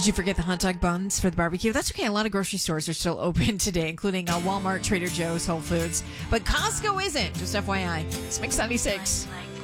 Did you forget the hot dog buns for the barbecue? That's okay. A lot of grocery stores are still open today, including Walmart, Trader Joe's, Whole Foods. But Costco isn't, just FYI. It's Mix 96.